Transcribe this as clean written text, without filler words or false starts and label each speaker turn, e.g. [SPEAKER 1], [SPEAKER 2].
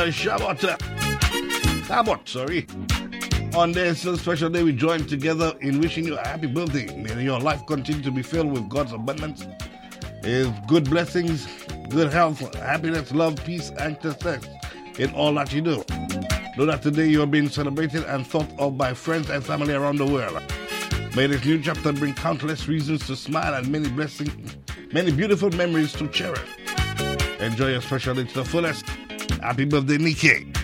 [SPEAKER 1] Sabot, sorry. On this special day, we join together in wishing you a happy birthday. May your life continue to be filled with God's abundance, His good blessings, good health, happiness, love, peace, and success in all that you do. Know that today you are being celebrated and thought of by friends and family around the world. May this new chapter bring countless reasons to smile and many blessings, many beautiful memories to cherish. Enjoy your special day to the fullest. Happy birthday, Nikki.